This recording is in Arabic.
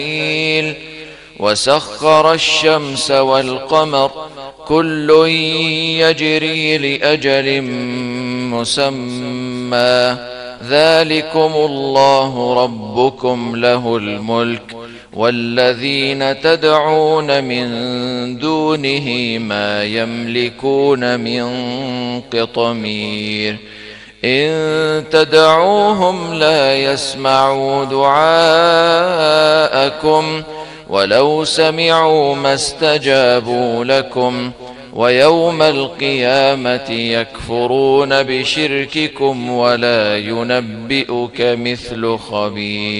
وسخر الشمس والقمر كل يجري لأجل مسمى ذلكم الله ربكم له الملك والذين تدعون من دونه ما يملكون من قطمير إن تدعوهم لا يسمعوا دعاءكم ولو سمعوا ما استجابوا لكم ويوم القيامة يكفرون بشرككم ولا ينبئك مثل خبير.